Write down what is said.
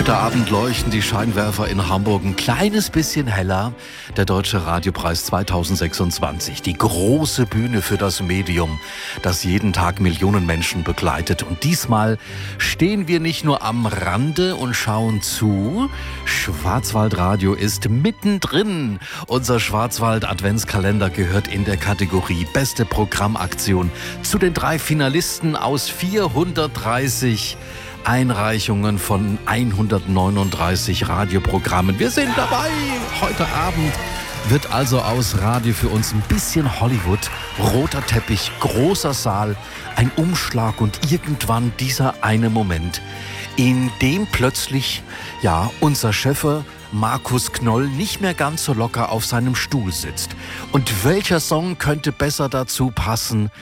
Heute Abend leuchten die Scheinwerfer in Hamburg ein kleines bisschen heller. Der Deutsche Radiopreis 2026. Die große Bühne für das Medium, das jeden Tag Millionen Menschen begleitet. Und diesmal stehen wir nicht nur am Rande und schauen zu. Schwarzwaldradio ist mittendrin. Unser Schwarzwald-Adventskalender gehört in der Kategorie Beste Programmaktion zu den 3 Finalisten aus 430 Einreichungen von 139 Radioprogrammen. Wir sind dabei. Heute Abend wird also aus Radio für uns ein bisschen Hollywood. Roter Teppich, großer Saal, ein Umschlag und irgendwann dieser eine Moment, in dem plötzlich, unser Chef Markus Knoll nicht mehr ganz so locker auf seinem Stuhl sitzt. Und welcher Song könnte besser dazu passen